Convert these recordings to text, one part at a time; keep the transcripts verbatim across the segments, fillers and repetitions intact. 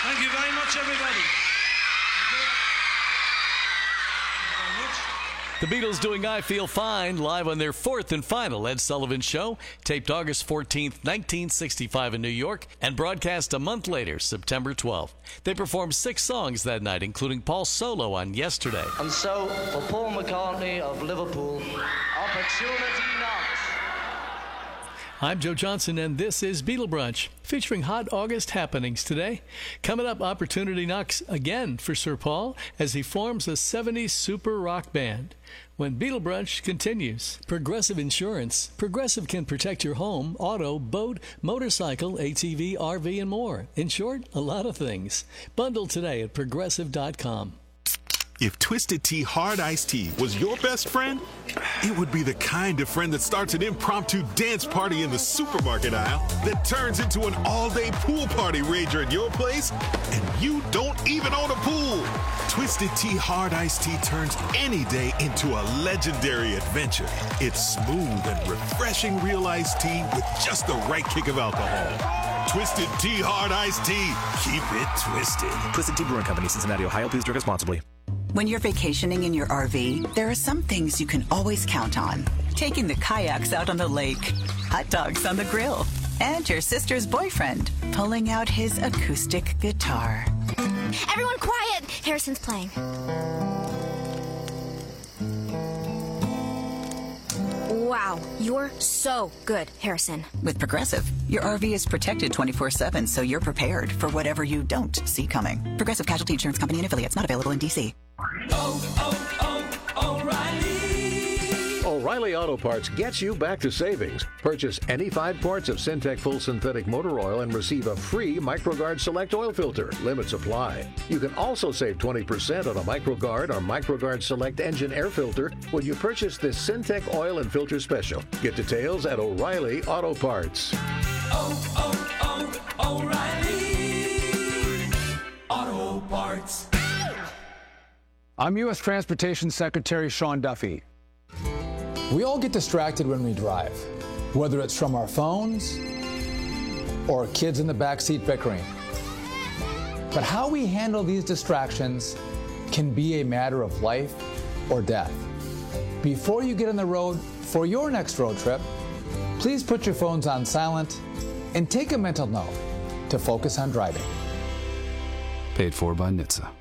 Thank you very much, everybody. The Beatles doing I Feel Fine live on their fourth and final Ed Sullivan Show, taped August fourteenth, nineteen sixty-five in New York, and broadcast a month later, September twelfth. They performed six songs that night, including Paul's solo on Yesterday. And so, for Paul McCartney of Liverpool, opportunity knocks. I'm Joe Johnson, and this is Beatle Brunch, featuring hot August happenings today. Coming up, opportunity knocks again for Sir Paul as he forms a seventies super rock band. When Beatle Brunch continues. Progressive Insurance. Progressive can protect your home, auto, boat, motorcycle, A T V, R V, and more. In short, a lot of things. Bundle today at progressive dot com. If Twisted Tea Hard Iced Tea was your best friend, it would be the kind of friend that starts an impromptu dance party in the supermarket aisle that turns into an all-day pool party rager at your place, and you don't even own a pool. Twisted Tea Hard Iced Tea turns any day into a legendary adventure. It's smooth and refreshing real iced tea with just the right kick of alcohol. Twisted Tea Hard Iced Tea. Keep it twisted. Twisted Tea Brewing Company, Cincinnati, Ohio. Please drink responsibly. When you're vacationing in your R V, there are some things you can always count on. Taking the kayaks out on the lake, hot dogs on the grill, and your sister's boyfriend pulling out his acoustic guitar. Everyone quiet! Harrison's playing. Wow, you're so good, Harrison. With Progressive, your R V is protected twenty-four seven, so you're prepared for whatever you don't see coming. Progressive Casualty Insurance Company and affiliates, not available in D C. Oh, oh, oh, O'Reilly! O'Reilly Auto Parts gets you back to savings. Purchase any five quarts of Syntec Full Synthetic Motor Oil and receive a free MicroGuard Select Oil Filter. Limits apply. You can also save twenty percent on a MicroGuard or MicroGuard Select Engine Air Filter when you purchase this Syntec Oil and Filter Special. Get details at O'Reilly Auto Parts. Oh, oh, oh, O'Reilly Auto Parts. I'm U S Transportation Secretary Sean Duffy. We all get distracted when we drive, whether it's from our phones or kids in the backseat bickering. But how we handle these distractions can be a matter of life or death. Before you get on the road for your next road trip, please put your phones on silent and take a mental note to focus on driving. Paid for by N H T S A.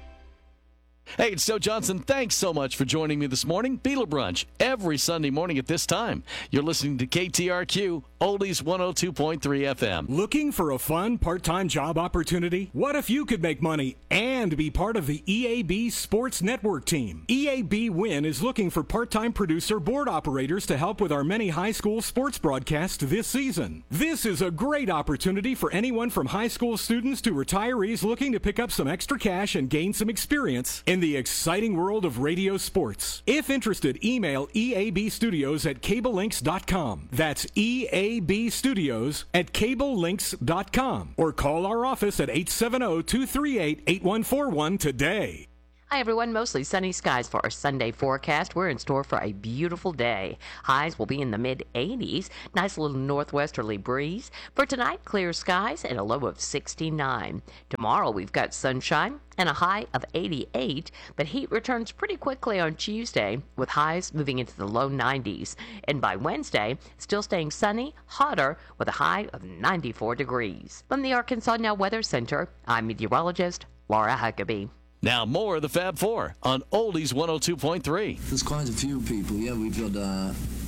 Hey, it's Joe Johnson. Thanks so much for joining me this morning. Beatle Brunch, every Sunday morning at this time. You're listening to K T R Q, Oldies one oh two point three F M. Looking for a fun part-time job opportunity? What if you could make money and be part of the E A B Sports Network team? E A B Win is looking for part-time producer board operators to help with our many high school sports broadcasts this season. This is a great opportunity for anyone from high school students to retirees looking to pick up some extra cash and gain some experience in the exciting world of radio sports. If interested, email E A B Studios at cable links dot com. That's E A B Studios at cable links dot com. Or call our office at eight seven zero, two three eight, eight one four one today. Hi, everyone. Mostly sunny skies for our Sunday forecast. We're in store for a beautiful day. Highs will be in the mid eighties. Nice little northwesterly breeze. For tonight, clear skies and a low of sixty-nine. Tomorrow, we've got sunshine and a high of eighty-eight. But heat returns pretty quickly on Tuesday, with highs moving into the low nineties. And by Wednesday, still staying sunny, hotter, with a high of ninety-four degrees. From the Arkansas Now Weather Center, I'm meteorologist Laura Huckabee. Now more of the Fab Four on Oldies one oh two point three. There's quite a few people. Yeah, we've got uh,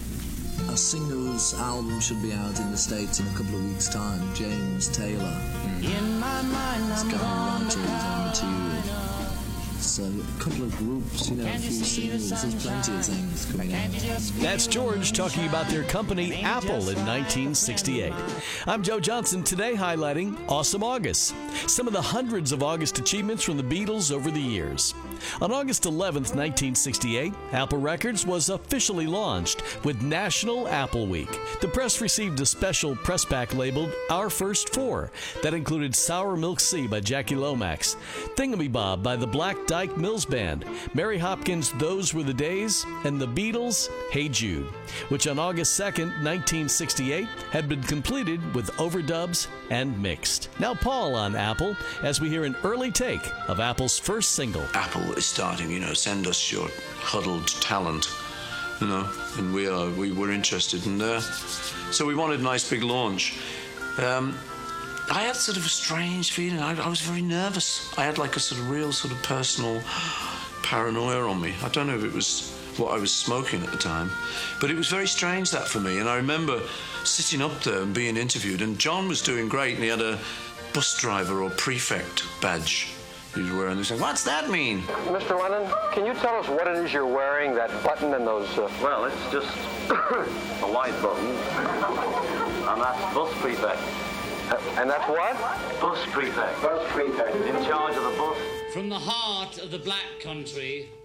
a singles album should be out in the States in a couple of weeks' time. James Taylor. Mm. In my mind, I'm gonna write all his own material. So a couple of groups, you know, a few singles. There's plenty of things coming out. That's George talking about their company Apple in nineteen sixty-eight. I'm Joe Johnson, today highlighting Awesome August, some of the hundreds of August achievements from the Beatles over the years. On August eleventh, nineteen sixty-eight, Apple Records was officially launched with National Apple Week. The press received a special press pack labeled Our First Four that included Sour Milk Sea by Jackie Lomax, Thingamy Bob by the Black Dyke Mills Band, Mary Hopkins' Those Were the Days, and the Beatles' Hey Jude, which on August second, nineteen sixty-eight, had been completed with overdubs and mixed. Now Paul on Apple, as we hear an early take of Apple's first single. Apple is starting, you know, send us your huddled talent, you know, and we are, we were interested in there. So we wanted a nice big launch. Um, I had sort of a strange feeling. I, I was very nervous. I had like a sort of real sort of personal paranoia on me. I don't know if it was what I was smoking at the time, but it was very strange, that, for me. And I remember sitting up there and being interviewed, and John was doing great, and he had a bus driver or prefect badge he was wearing. They said, "What's that mean?" Mister Lennon, can you tell us what it is you're wearing, that button and those... Uh... Well, it's just a white button, and that's bus prefect. Uh, and that's what? Bus prefect. Bus prefect. In charge of the bus. From the heart of the Black Country,